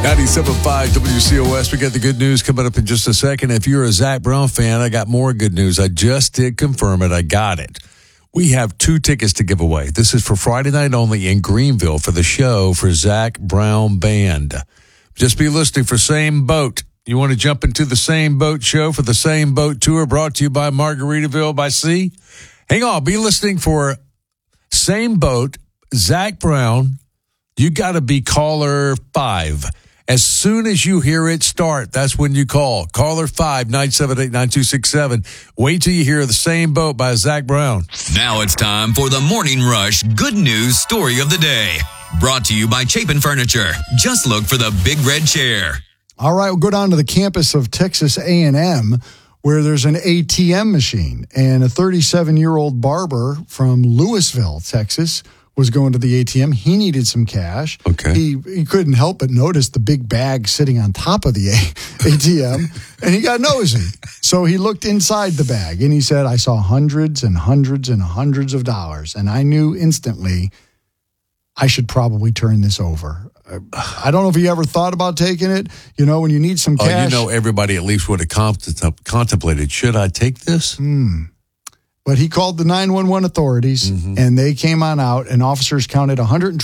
97.5 WCOS. We got the good news coming up in just a second. If you're a Zach Brown fan, I got more good news. I just did confirm it. I got it. We have 2 tickets to give away. This is for Friday night only in Greenville for the show for Zach Brown Band. Just be listening for Same Boat. You want to jump into the Same Boat show for the Same Boat Tour brought to you by Margaritaville by Sea? Hang on. Be listening for Same Boat, Zach Brown. You got to be caller 5. As soon as you hear it start, that's when you call. Caller 5-978-9267. Wait till you hear the Same Boat by Zach Brown. Now it's time for the Morning Rush Good News Story of the Day. Brought to you by Chapin Furniture. Just look for the big red chair. All right, we'll go down to the campus of Texas A&M where there's an ATM machine. And a 37-year-old barber from Louisville, Texas, was going to the ATM. He needed some cash. Okay. He couldn't help but notice the big bag sitting on top of the ATM, and he got nosy. So he looked inside the bag, and he said, I saw hundreds and hundreds and hundreds of dollars, and I knew instantly I should probably turn this over. I don't know if he ever thought about taking it. You know, when you need some cash. Everybody at least would have contemplated, should I take this? But he called the 911 authorities, and they came on out, and officers counted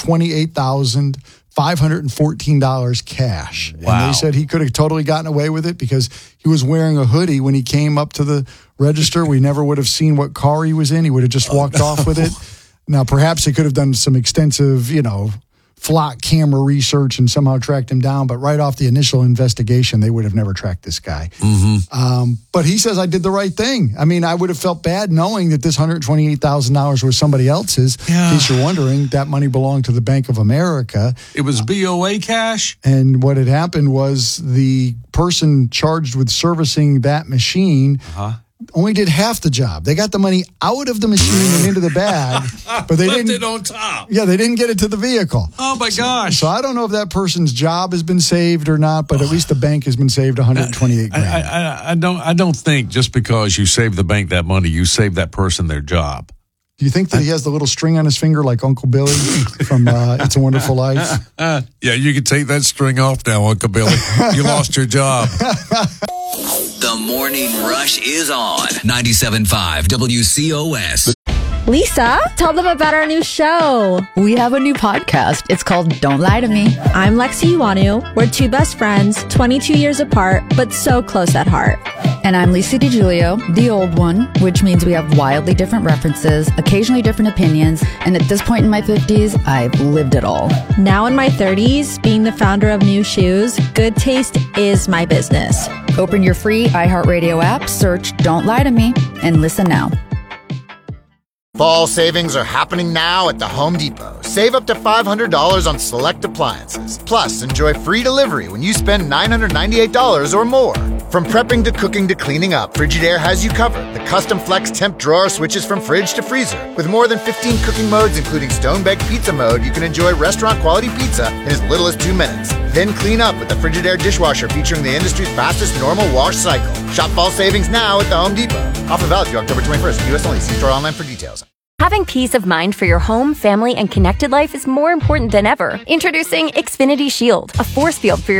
$128,514 cash. Wow. And they said he could have totally gotten away with it because he was wearing a hoodie when he came up to the register. We never would have seen what car he was in. He would have just walked off with it. Now, perhaps they could have done some extensive, flock camera research and somehow tracked him down. But right off the initial investigation, they would have never tracked this guy. But he says, I did the right thing. I mean, I would have felt bad knowing that this $128,000 was somebody else's. Yeah. In case you're wondering, that money belonged to the Bank of America. It was BOA cash? And what had happened was the person charged with servicing that machine only did half the job. They got the money out of the machine and into the bag, but they Left didn't. it on top. Yeah, they didn't get it to the vehicle. Oh my gosh! So I don't know if that person's job has been saved or not, but at least the bank has been saved $128,000. I don't think just because you save the bank that money, you save that person their job. Do you think that he has the little string on his finger like Uncle Billy from It's a Wonderful Life? Yeah, you can take that string off now, Uncle Billy. You lost your job. The Morning Rush is on 97.5 WCOS. Lisa, tell them about our new show. We have a new podcast. It's called Don't Lie to Me. I'm Lexi Iwanu. We're 2 best friends, 22 years apart, but so close at heart. And I'm Lisa DiGiulio, the old one, which means we have wildly different references, occasionally different opinions, and at this point in my 50s, I've lived it all. Now in my 30s, being the founder of New Shoes, good taste is my business. Open your free iHeartRadio app, search Don't Lie to Me, and listen now. Fall savings are happening now at the Home Depot. Save up to $500 on select appliances. Plus, enjoy free delivery when you spend $998 or more. From prepping to cooking to cleaning up, Frigidaire has you covered. The custom flex temp drawer switches from fridge to freezer. With more than 15 cooking modes, including stone-baked pizza mode, you can enjoy restaurant-quality pizza in as little as 2 minutes. Then clean up with the Frigidaire dishwasher featuring the industry's fastest normal wash cycle. Shop fall savings now at the Home Depot. Offer valid through October 21st. U.S. only. See store online for details. Having peace of mind for your home, family, and connected life is more important than ever. Introducing Xfinity Shield, a force field for your